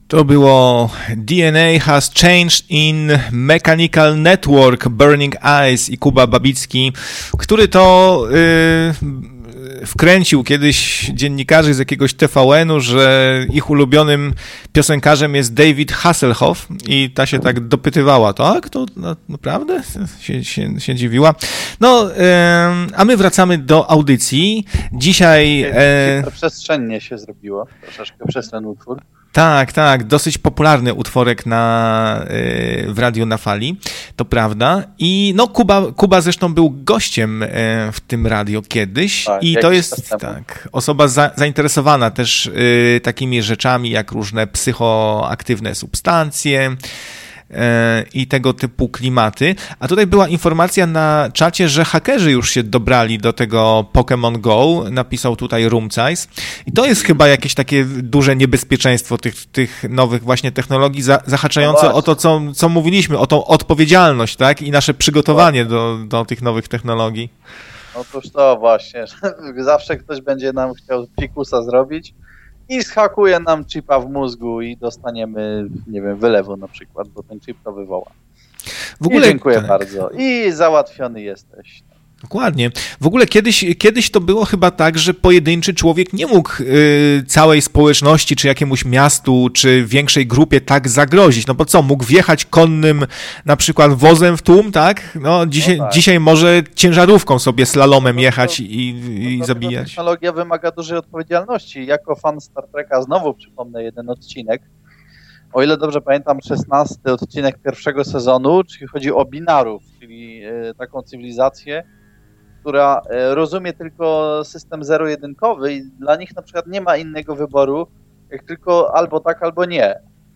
To było DNA has changed in mechanical network Burning Eyes i Kuba Babicki, który to wkręcił kiedyś dziennikarzy z jakiegoś TVN-u, że ich ulubionym piosenkarzem jest David Hasselhoff i ta się tak dopytywała, tak? To naprawdę? Się dziwiła. No, a my wracamy do audycji. Dzisiaj... Przestrzennie się zrobiło, troszeczkę przez ten utwór. Tak, dosyć popularny utworek w Radiu na Fali, to prawda. I no Kuba zresztą był gościem w tym radio kiedyś i to jest osoba zainteresowana też takimi rzeczami jak różne psychoaktywne substancje i tego typu klimaty. A tutaj była informacja na czacie, że hakerzy już się dobrali do tego Pokémon Go, napisał tutaj Rumcajs. I to jest chyba jakieś takie duże niebezpieczeństwo tych nowych właśnie technologii, zahaczające o to, co mówiliśmy, o tą odpowiedzialność, tak? I nasze przygotowanie do tych nowych technologii. Otóż to właśnie, zawsze ktoś będzie nam chciał fikusa zrobić i zhakuje nam chipa w mózgu i dostaniemy, nie wiem, wylewu na przykład, bo ten chip to wywoła. W ogóle, dziękuję bardzo. I załatwiony jesteś. Dokładnie. W ogóle kiedyś to było chyba tak, że pojedynczy człowiek nie mógł całej społeczności, czy jakiemuś miastu, czy większej grupie tak zagrozić. No bo co, mógł wjechać konnym na przykład wozem w tłum, tak? No dzisiaj może ciężarówką sobie slalomem jechać i zabijać. Technologia wymaga dużej odpowiedzialności. Jako fan Star Treka znowu przypomnę jeden odcinek. O ile dobrze pamiętam, 16 odcinek pierwszego sezonu, czyli chodzi o binarów, czyli taką cywilizację, która rozumie tylko system zero-jedynkowy i dla nich na przykład nie ma innego wyboru, jak tylko albo tak, albo nie.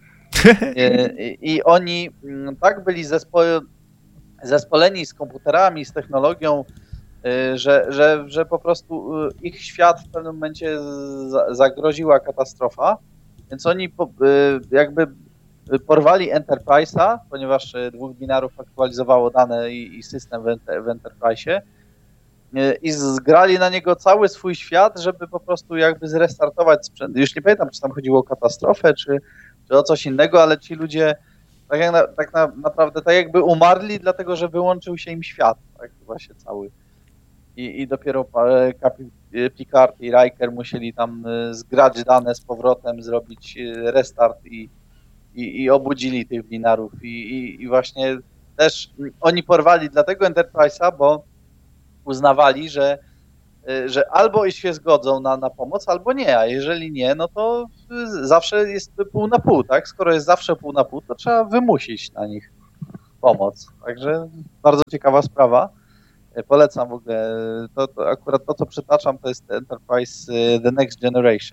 I oni tak byli zespoleni z komputerami, z technologią, że po prostu ich świat w pewnym momencie zagroziła katastrofa, więc oni jakby porwali Enterprise'a, ponieważ 2 binarów aktualizowało dane i system w Enterprise'ie, i zgrali na niego cały swój świat, żeby po prostu jakby zrestartować sprzęt. Już nie pamiętam, czy tam chodziło o katastrofę, czy o coś innego, ale ci ludzie tak naprawdę tak jakby umarli, dlatego że wyłączył się im świat, tak właśnie cały. I dopiero Picard i Riker musieli tam zgrać dane z powrotem, zrobić restart i obudzili tych binarów. I właśnie też oni porwali dlatego Enterprise'a, bo uznawali, że albo się zgodzą na pomoc, albo nie, a jeżeli nie, no to zawsze jest pół na pół, tak? Skoro jest zawsze pół na pół, to trzeba wymusić na nich pomoc. Także bardzo ciekawa sprawa. Polecam w ogóle, to akurat to, co przytaczam, to jest Enterprise The Next Generation.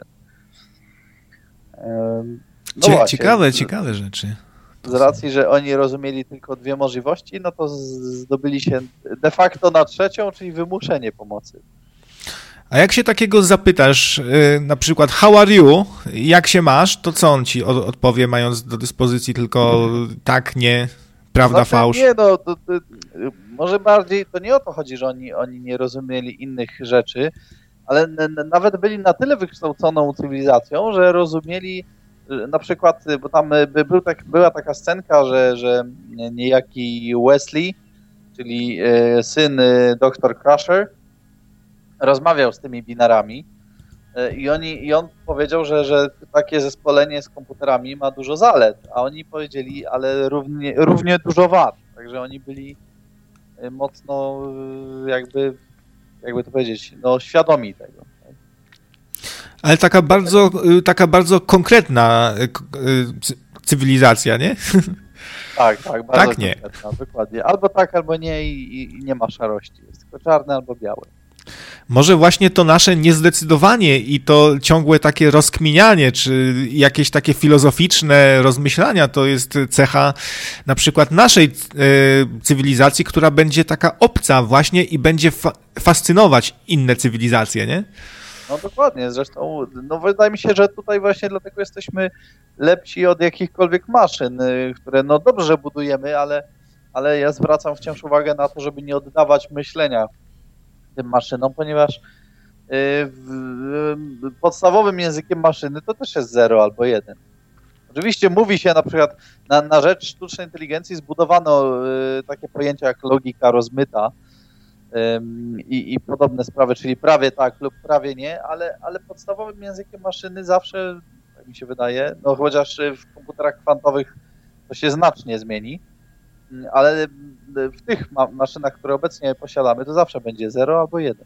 No właśnie, ciekawe rzeczy. Z racji, że oni rozumieli tylko 2 możliwości, no to zdobyli się de facto na 3, czyli wymuszenie pomocy. A jak się takiego zapytasz, na przykład how are you, jak się masz, to co on ci odpowie, mając do dyspozycji tylko tak, nie, prawda, fałsz? Nie, no, może bardziej to nie o to chodzi, że oni nie rozumieli innych rzeczy, ale nawet byli na tyle wykształconą cywilizacją, że rozumieli na przykład, bo tam była taka scenka, że niejaki Wesley, czyli syn Dr. Crusher, rozmawiał z tymi binarami i on powiedział, że takie zespolenie z komputerami ma dużo zalet, a oni powiedzieli, ale równie dużo wad. Także oni byli mocno jakby to powiedzieć, no świadomi tego. Ale taka bardzo konkretna cywilizacja, nie? Tak, bardzo tak, nie. Konkretna, dokładnie. Albo tak, albo nie i nie ma szarości. Jest tylko czarne albo białe. Może właśnie to nasze niezdecydowanie i to ciągłe takie rozkminianie, czy jakieś takie filozoficzne rozmyślania, to jest cecha na przykład naszej cywilizacji, która będzie taka obca właśnie i będzie fascynować inne cywilizacje, nie? No dokładnie, zresztą no wydaje mi się, że tutaj właśnie dlatego jesteśmy lepsi od jakichkolwiek maszyn, które no dobrze budujemy, ale ja zwracam wciąż uwagę na to, żeby nie oddawać myślenia tym maszynom, ponieważ podstawowym językiem maszyny to też jest 0 albo 1. Oczywiście mówi się na przykład, na rzecz sztucznej inteligencji zbudowano takie pojęcia jak logika rozmyta i podobne sprawy, czyli prawie tak lub prawie nie, ale podstawowym językiem maszyny zawsze, tak mi się wydaje, no chociaż w komputerach kwantowych to się znacznie zmieni, ale w tych maszynach, które obecnie posiadamy, to zawsze będzie 0 albo 1.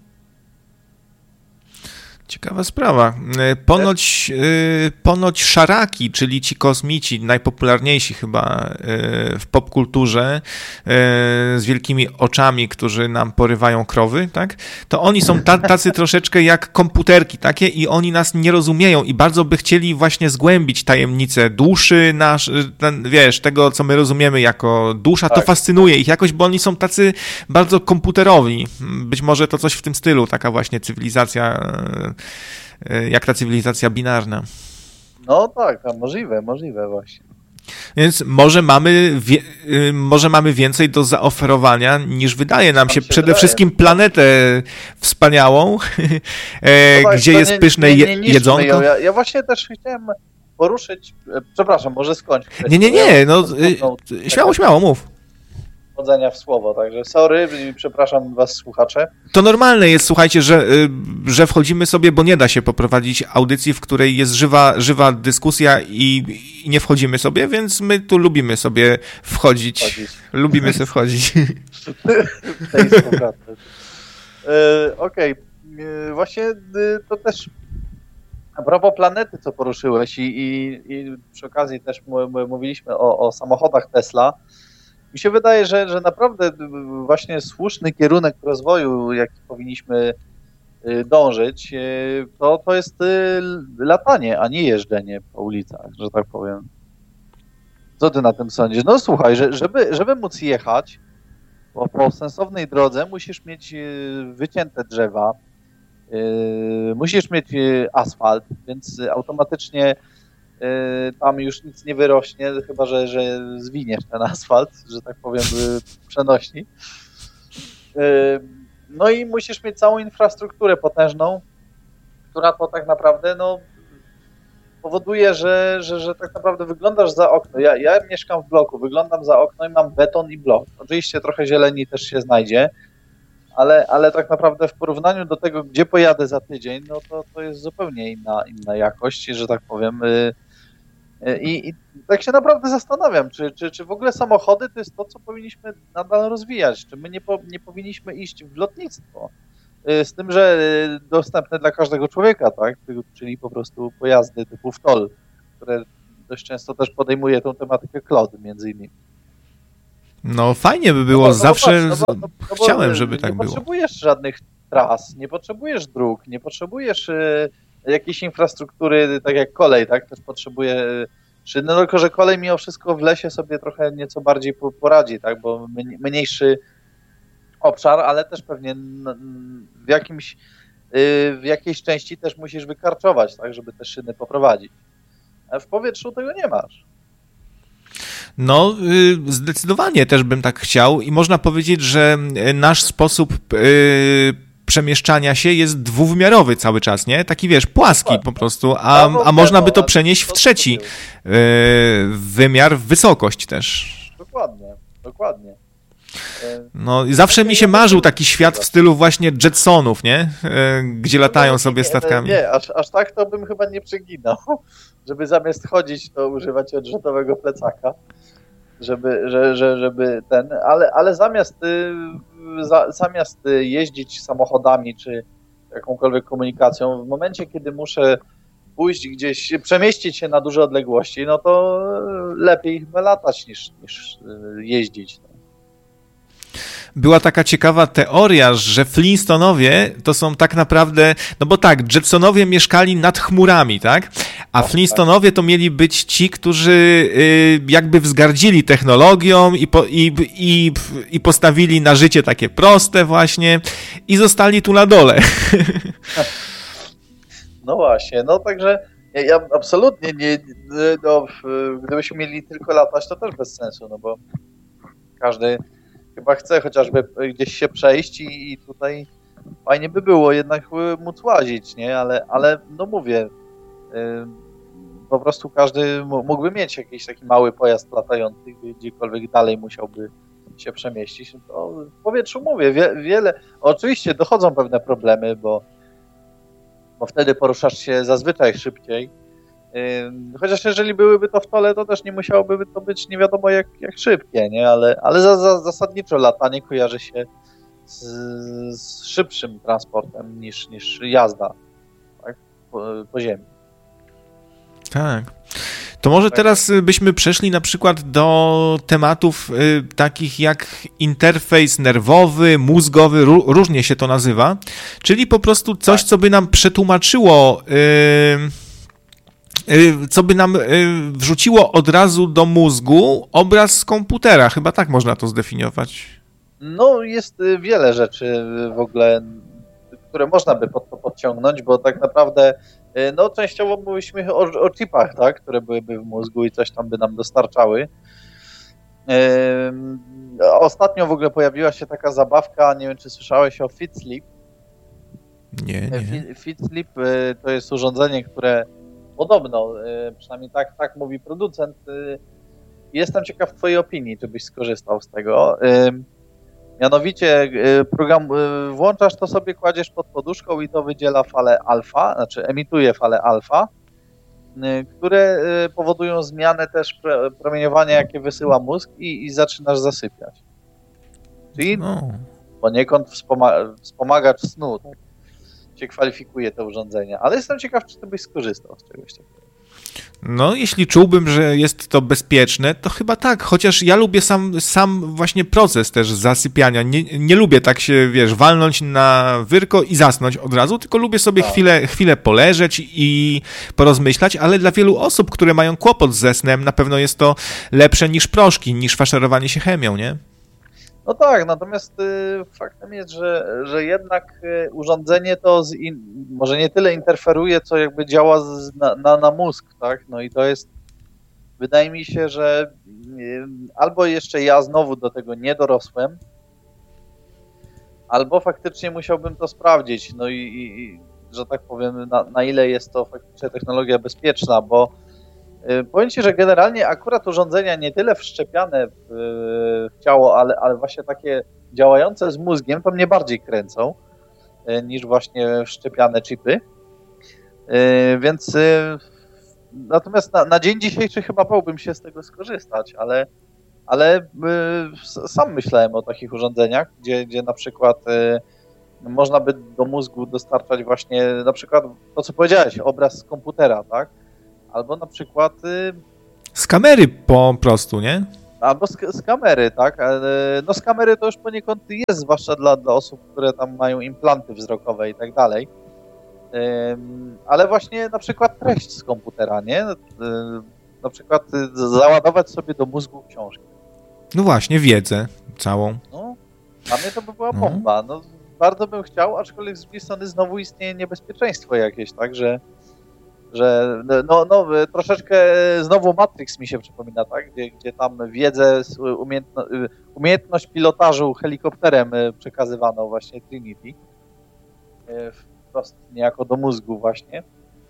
Ciekawa sprawa. Ponoć szaraki, czyli ci kosmici, najpopularniejsi chyba w popkulturze, z wielkimi oczami, którzy nam porywają krowy, tak? To oni są tacy troszeczkę jak komputerki takie i oni nas nie rozumieją i bardzo by chcieli właśnie zgłębić tajemnicę duszy, wiesz, tego, co my rozumiemy jako dusza, to fascynuje ich jakoś, bo oni są tacy bardzo komputerowi. Być może to coś w tym stylu, taka właśnie cywilizacja, jak ta cywilizacja binarna. No tak, a możliwe właśnie. Więc może mamy więcej do zaoferowania niż wydaje nam się. Przede wszystkim planetę wspaniałą, no tak, gdzie jest pyszne jedzonko. Ja właśnie też chciałem poruszyć, przepraszam, może skończ. Nie, no śmiało, mów. Wchodzenia w słowo, także sorry, przepraszam was słuchacze. To normalne jest, słuchajcie, że wchodzimy sobie, bo nie da się poprowadzić audycji, w której jest żywa dyskusja i nie wchodzimy sobie, więc my tu lubimy sobie wchodzić. Lubimy sobie wchodzić. Okej. Właśnie to też a propos planety, co poruszyłeś i przy okazji też mówiliśmy o samochodach Tesla. Mi się wydaje, że naprawdę właśnie słuszny kierunek rozwoju, jaki powinniśmy dążyć, to jest latanie, a nie jeżdżenie po ulicach, że tak powiem. Co ty na tym sądzisz? No słuchaj, żeby móc jechać po sensownej drodze, musisz mieć wycięte drzewa, musisz mieć asfalt, więc automatycznie tam już nic nie wyrośnie, chyba że zwiniesz ten asfalt, że tak powiem, przenośni. No i musisz mieć całą infrastrukturę potężną, która to tak naprawdę powoduje, że tak naprawdę wyglądasz za okno. Ja mieszkam w bloku, wyglądam za okno i mam beton i blok. Oczywiście trochę zieleni też się znajdzie, ale tak naprawdę w porównaniu do tego, gdzie pojadę za tydzień, no to jest zupełnie inna jakość, że tak powiem. I tak się naprawdę zastanawiam, czy w ogóle samochody to jest to, co powinniśmy nadal rozwijać, czy my nie powinniśmy iść w lotnictwo, z tym, że dostępne dla każdego człowieka, tak, czyli po prostu pojazdy typu VTOL, które dość często też podejmuje tą tematykę cloud między innymi. No fajnie by było, zawsze chciałem, żeby tak było. Nie potrzebujesz żadnych tras, nie potrzebujesz dróg, nie potrzebujesz jakiejś infrastruktury, tak jak kolej, tak, też potrzebuje, no tylko, że kolej mimo wszystko w lesie sobie trochę nieco bardziej poradzi, tak, bo mniejszy obszar, ale też pewnie w jakiejś części też musisz wykarczować, tak, żeby te szyny poprowadzić. A w powietrzu tego nie masz. No, zdecydowanie też bym tak chciał i można powiedzieć, że nasz sposób przemieszczania się jest dwuwymiarowy cały czas, nie? Taki, wiesz, płaski po prostu, a można by to przenieść w trzeci wymiar, w wysokość też. Dokładnie. No i zawsze mi się marzył taki świat w stylu właśnie Jetsonów, nie? Gdzie latają sobie statkami. Nie, aż tak to bym chyba nie przeginał, żeby zamiast chodzić, to używać odrzutowego plecaka, żeby ale zamiast jeździć samochodami czy jakąkolwiek komunikacją, w momencie, kiedy muszę pójść gdzieś, przemieścić się na duże odległości, no to lepiej chyba latać niż jeździć. Była taka ciekawa teoria, że Flintstonowie to są tak naprawdę, no bo tak, Jetsonowie mieszkali nad chmurami, tak? A Flintstonowie to mieli być ci, którzy jakby wzgardzili technologią i postawili na życie takie proste właśnie i zostali tu na dole. No właśnie, no także ja absolutnie nie, gdybyśmy mieli tylko latać, to też bez sensu, no bo każdy chyba chce chociażby gdzieś się przejść i tutaj fajnie by było jednak móc łazić, nie? Ale no mówię, po prostu każdy mógłby mieć jakiś taki mały pojazd latający, gdziekolwiek dalej musiałby się przemieścić. To w powietrzu mówię, wiele, oczywiście dochodzą pewne problemy, bo wtedy poruszasz się zazwyczaj szybciej. Chociaż jeżeli byłyby to w tole, to też nie musiałoby to być nie wiadomo jak szybkie, nie? Ale zasadniczo latanie kojarzy się z szybszym transportem niż jazda, tak? Po ziemi. Tak. To może teraz byśmy przeszli na przykład do tematów takich jak interfejs nerwowy, mózgowy, różnie się to nazywa, czyli po prostu coś, co by nam przetłumaczyło, co by nam wrzuciło od razu do mózgu obraz z komputera. Chyba tak można to zdefiniować. No, jest wiele rzeczy w ogóle, które można by pod to podciągnąć, bo tak naprawdę no częściowo mówiliśmy o chipach, tak, które byłyby w mózgu i coś tam by nam dostarczały. Ostatnio w ogóle pojawiła się taka zabawka, nie wiem czy słyszałeś o FitSleep. Nie. FitSleep to jest urządzenie, które podobno, przynajmniej tak mówi producent. Jestem ciekaw twojej opinii, czy byś skorzystał z tego. Mianowicie program włączasz to sobie, kładziesz pod poduszką i to wydziela fale alfa, znaczy emituje fale alfa, które powodują zmianę też promieniowania, jakie wysyła mózg i zaczynasz zasypiać. Czyli poniekąd wspomagacz snu, tak się kwalifikuje te urządzenia. Ale jestem ciekaw, czy ty byś skorzystał z czegoś takiego. No, jeśli czułbym, że jest to bezpieczne, to chyba tak, chociaż ja lubię sam właśnie proces też zasypiania. Nie lubię tak się, walnąć na wyrko i zasnąć od razu, tylko lubię sobie chwilę poleżeć i porozmyślać, ale dla wielu osób, które mają kłopot ze snem, na pewno jest to lepsze niż proszki, niż faszerowanie się chemią, nie? No tak, natomiast faktem jest, że jednak urządzenie to może nie tyle interferuje, co jakby działa na mózg, tak? No i to jest, wydaje mi się, że albo jeszcze ja znowu do tego nie dorosłem, albo faktycznie musiałbym to sprawdzić, no i że tak powiem, na ile jest to faktycznie technologia bezpieczna, bo powiem ci, że generalnie akurat urządzenia nie tyle wszczepiane w ciało, ale właśnie takie działające z mózgiem, to mnie bardziej kręcą niż właśnie wszczepiane chipy. Więc natomiast na dzień dzisiejszy chyba bałbym się z tego skorzystać, ale sam myślałem o takich urządzeniach, gdzie na przykład można by do mózgu dostarczać właśnie na przykład to, co powiedziałeś, obraz z komputera, tak? Albo na przykład z kamery po prostu, nie? Albo z kamery, tak? No z kamery to już poniekąd jest, zwłaszcza dla osób, które tam mają implanty wzrokowe i tak dalej. Ale właśnie na przykład treść z komputera, nie? Na przykład załadować sobie do mózgu książkę. No właśnie, wiedzę całą. No, dla mnie to by była bomba. No, bardzo bym chciał, aczkolwiek z drugiej strony znowu istnieje niebezpieczeństwo jakieś, tak? Że troszeczkę znowu Matrix mi się przypomina, tak? Gdzie tam wiedzę, umiejętność pilotażu helikopterem przekazywano właśnie Trinity. Wprost niejako do mózgu właśnie.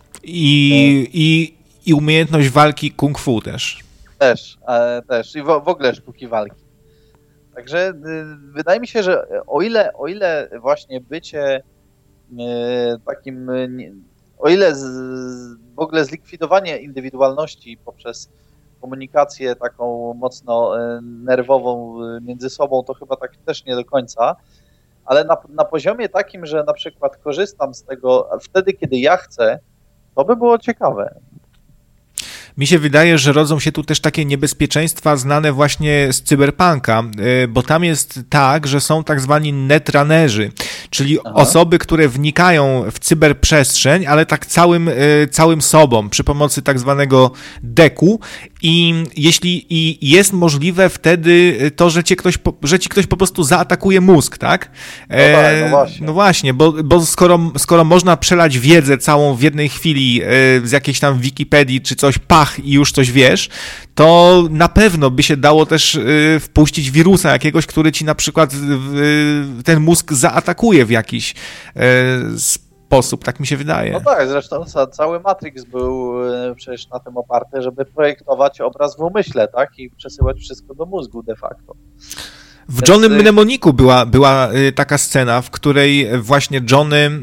I umiejętność walki kung fu też. Też. I w ogóle sztuki walki. Także wydaje mi się, że o ile właśnie bycie takim... O ile w ogóle zlikwidowanie indywidualności poprzez komunikację taką mocno nerwową między sobą, to chyba tak też nie do końca, ale na poziomie takim, że na przykład korzystam z tego wtedy, kiedy ja chcę, to by było ciekawe. Mi się wydaje, że rodzą się tu też takie niebezpieczeństwa znane właśnie z cyberpunka, bo tam jest tak, że są tak zwani netrunnerzy, czyli osoby, które wnikają w cyberprzestrzeń, ale tak całym sobą przy pomocy tak zwanego deku i jeśli jest możliwe wtedy to, że ci ktoś po prostu zaatakuje mózg, tak? No właśnie, bo skoro można przelać wiedzę całą w jednej chwili z jakiejś tam Wikipedii czy coś, i już coś wiesz, to na pewno by się dało też wpuścić wirusa jakiegoś, który ci na przykład ten mózg zaatakuje w jakiś sposób, tak mi się wydaje. No tak, zresztą cały Matrix był przecież na tym oparty, żeby projektować obraz w umyśle, tak? I przesyłać wszystko do mózgu de facto. W Johnny Mnemoniku była taka scena, w której właśnie Johnny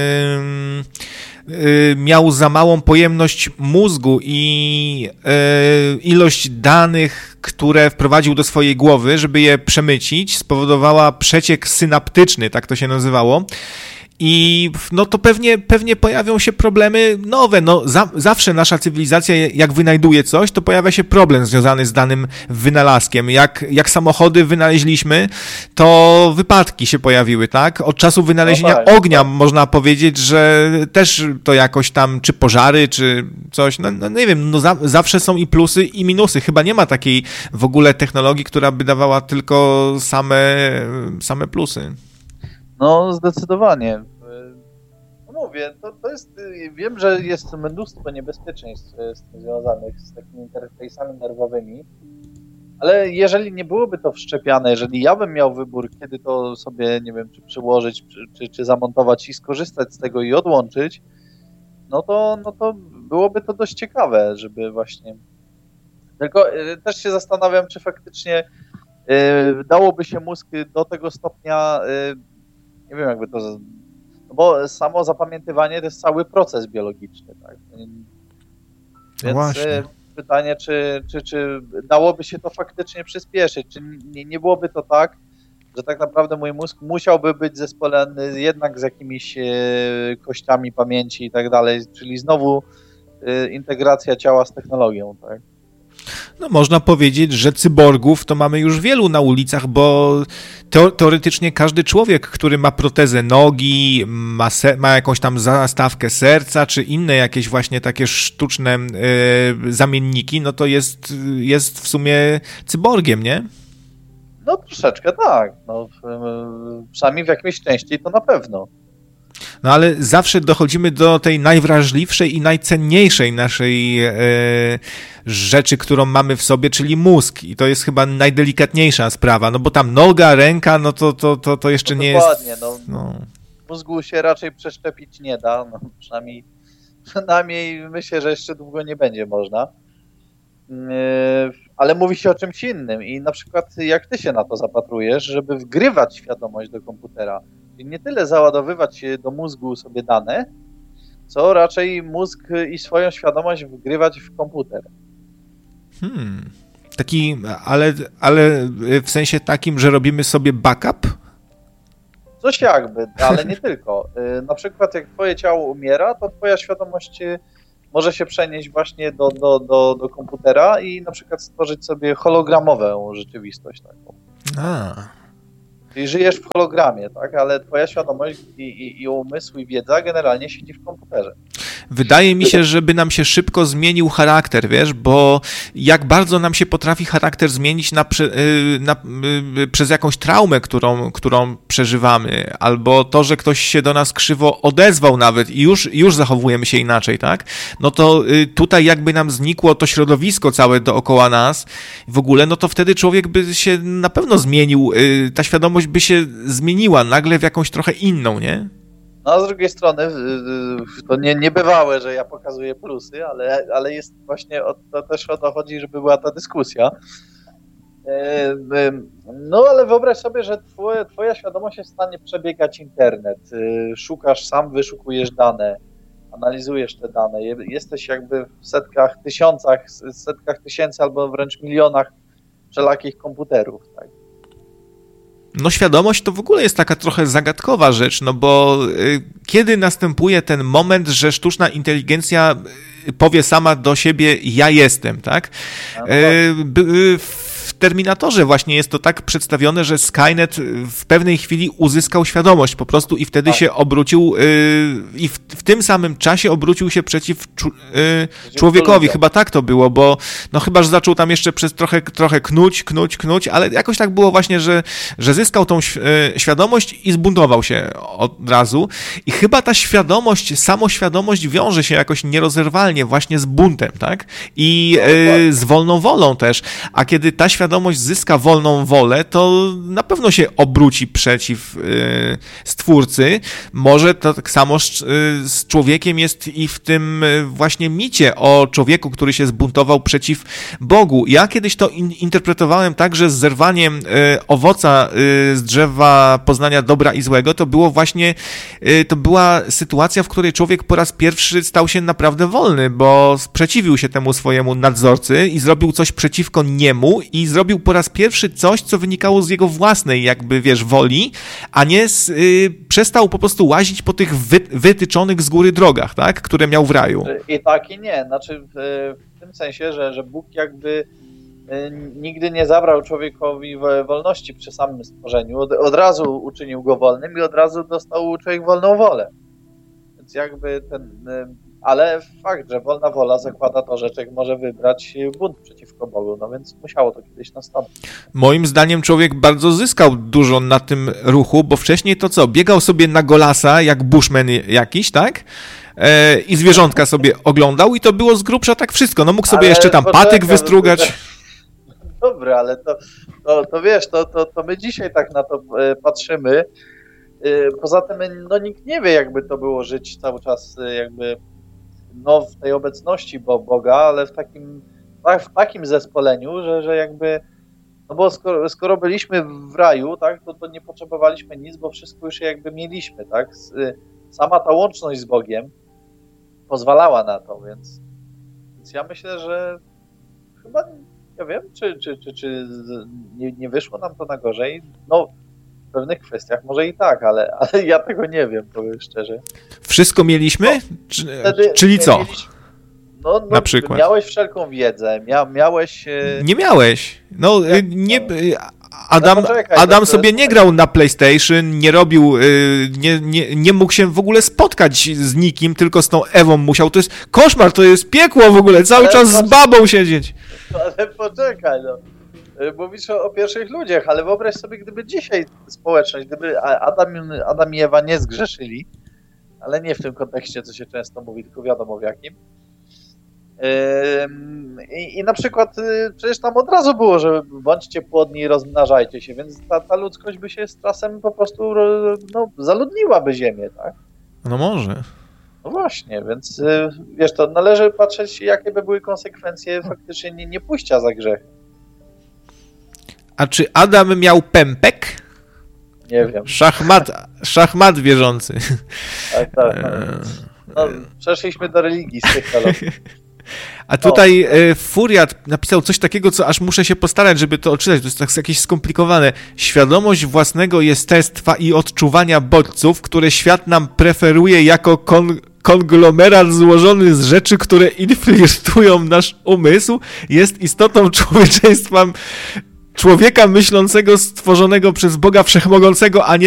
miał za małą pojemność mózgu i ilość danych, które wprowadził do swojej głowy, żeby je przemycić, spowodowała przeciek synaptyczny, tak to się nazywało. I no to pewnie pojawią się problemy nowe. No, zawsze nasza cywilizacja, jak wynajduje coś, to pojawia się problem związany z danym wynalazkiem. Jak samochody wynaleźliśmy, to wypadki się pojawiły, tak? Od czasu wynalezienia ognia można powiedzieć, że też to jakoś tam, czy pożary, czy coś, no nie wiem, no zawsze są i plusy, i minusy. Chyba nie ma takiej w ogóle technologii, która by dawała tylko same plusy. No, zdecydowanie. No mówię, to jest, wiem, że jest mnóstwo niebezpieczeństw z tym związanych z takimi interfejsami nerwowymi, ale jeżeli nie byłoby to wszczepiane, jeżeli ja bym miał wybór, kiedy to sobie, nie wiem, czy przyłożyć, czy zamontować i skorzystać z tego i odłączyć, no to byłoby to dość ciekawe, żeby właśnie... Tylko też się zastanawiam, czy faktycznie dałoby się mózg do tego stopnia... Nie wiem, jakby to... No bo samo zapamiętywanie to jest cały proces biologiczny, tak? Więc pytanie, czy dałoby się to faktycznie przyspieszyć? Czy nie byłoby to tak, że tak naprawdę mój mózg musiałby być zespolony jednak z jakimiś kościami pamięci i tak dalej, czyli znowu integracja ciała z technologią, tak? No można powiedzieć, że cyborgów to mamy już wielu na ulicach, bo teoretycznie każdy człowiek, który ma protezę nogi, ma jakąś tam zastawkę serca, czy inne jakieś właśnie takie sztuczne zamienniki, no to jest w sumie cyborgiem, nie? No troszeczkę tak. No, przynajmniej w jakiejś części to na pewno. No ale zawsze dochodzimy do tej najwrażliwszej i najcenniejszej naszej rzeczy, którą mamy w sobie, czyli mózg. I to jest chyba najdelikatniejsza sprawa, no bo tam noga, ręka, no to jeszcze no nie dokładnie, jest... No. Mózgu się raczej przeszczepić nie da, no, przynajmniej myślę, że jeszcze długo nie będzie można. Ale mówi się o czymś innym i na przykład jak ty się na to zapatrujesz, żeby wgrywać świadomość do komputera. Czyli nie tyle załadowywać do mózgu sobie dane, co raczej mózg i swoją świadomość wgrywać w komputer. Ale w sensie takim, że robimy sobie backup? Coś jakby, ale nie tylko. Na przykład jak twoje ciało umiera, to twoja świadomość może się przenieść właśnie do komputera i na przykład stworzyć sobie hologramową rzeczywistość taką. Czyli żyjesz w hologramie, tak? Ale twoja świadomość i umysł i wiedza generalnie siedzi w komputerze. Wydaje mi się, żeby nam się szybko zmienił charakter, wiesz, bo jak bardzo nam się potrafi charakter zmienić przez jakąś traumę, którą przeżywamy, albo to, że ktoś się do nas krzywo odezwał nawet i już zachowujemy się inaczej, tak? No to tutaj jakby nam znikło to środowisko całe dookoła nas w ogóle, no to wtedy człowiek by się na pewno zmienił, ta świadomość by się zmieniła nagle w jakąś trochę inną, nie? No a z drugiej strony to niebywałe, że ja pokazuję plusy, ale jest właśnie to też o to chodzi, żeby była ta dyskusja. No ale wyobraź sobie, że twoja świadomość jest w stanie przebiegać internet. Szukasz sam, wyszukujesz dane, analizujesz te dane. Jesteś jakby w setkach tysięcy albo wręcz milionach wszelakich komputerów, tak? No świadomość to w ogóle jest taka trochę zagadkowa rzecz, no bo kiedy następuje ten moment, że sztuczna inteligencja powie sama do siebie ja jestem, tak? W Terminatorze właśnie jest to tak przedstawione, że Skynet w pewnej chwili uzyskał świadomość po prostu i wtedy się obrócił i w tym samym czasie obrócił się przeciw człowiekowi. Chyba tak to było, bo no chyba, że zaczął tam jeszcze przez trochę knuć, ale jakoś tak było właśnie, że zyskał tą świadomość i zbuntował się od razu i chyba ta samoświadomość wiąże się jakoś nierozerwalnie właśnie z buntem, tak? I z wolną wolą też. A kiedy ta świadomość świadomość zyska wolną wolę, to na pewno się obróci przeciw Stwórcy. Może to tak samo z człowiekiem jest i w tym właśnie micie o człowieku, który się zbuntował przeciw Bogu. Ja kiedyś to interpretowałem tak, że z zerwaniem owoca z drzewa poznania dobra i złego to była sytuacja, w której człowiek po raz pierwszy stał się naprawdę wolny, bo sprzeciwił się temu swojemu nadzorcy i zrobił coś przeciwko niemu i zrobił po raz pierwszy coś, co wynikało z jego własnej woli, a nie przestał po prostu łazić po tych wytyczonych z góry drogach, tak, które miał w raju. I tak i nie, znaczy w tym sensie, że Bóg nigdy nie zabrał człowiekowi wolności przy samym stworzeniu, od razu uczynił go wolnym i od razu dostał człowiek wolną wolę. Więc ale fakt, że wolna wola zakłada to, że człowiek może wybrać bunt przeciwko Bogu, no więc musiało to kiedyś nastąpić. Moim zdaniem człowiek bardzo zyskał dużo na tym ruchu, bo wcześniej to co? Biegał sobie na golasa, jak bushman jakiś, tak? I zwierzątka sobie oglądał i to było z grubsza tak wszystko. No mógł sobie jeszcze tam patyk wystrugać. Dobra, ale to wiesz, to my dzisiaj tak na to patrzymy. Poza tym nikt nie wie, jakby to było żyć cały czas w tej obecności Boga, ale w takim zespoleniu, że bo skoro byliśmy w raju, tak, to nie potrzebowaliśmy nic, bo wszystko już mieliśmy, tak? Sama ta łączność z Bogiem pozwalała na to, więc ja myślę, że chyba nie wiem, czy nie wyszło nam to na gorzej. No, w pewnych kwestiach może i tak, ale ja tego nie wiem, powiem szczerze. Wszystko mieliśmy? Czyli co? Na przykład. Miałeś wszelką wiedzę, miałeś... Nie miałeś. Adam sobie nie grał na PlayStation, nie robił, nie mógł się w ogóle spotkać z nikim, tylko z tą Ewą musiał. To jest koszmar, to jest piekło w ogóle, cały czas z babą siedzieć. Ale poczekaj, mówisz o pierwszych ludziach, ale wyobraź sobie, gdyby dzisiaj społeczność, gdyby Adam i Ewa nie zgrzeszyli, ale nie w tym kontekście, co się często mówi, tylko wiadomo w jakim. I na przykład przecież tam od razu było, że bądźcie płodni i rozmnażajcie się, więc ta ludzkość by się z czasem po prostu zaludniłaby ziemię, tak? No może. No właśnie, więc wiesz, to należy patrzeć, jakie by były konsekwencje faktycznie nie pójścia za grzech. A czy Adam miał pępek? Nie wiem. Szachmat wierzący. Tak. Przeszliśmy do religii z technologii. A tutaj Furiat napisał coś takiego, co aż muszę się postarać, żeby to odczytać. To jest tak jakieś skomplikowane. Świadomość własnego jestestwa i odczuwania bodźców, które świat nam preferuje jako konglomerat złożony z rzeczy, które infiltrują nasz umysł, jest istotą człowieczeństwa, człowieka myślącego, stworzonego przez Boga Wszechmogącego, a nie